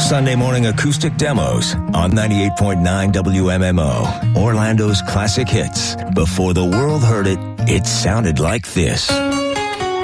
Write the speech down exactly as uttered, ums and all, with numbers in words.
Sunday morning acoustic demos on ninety-eight point nine W M M O, Orlando's classic hits. Before the world heard it, it sounded like this.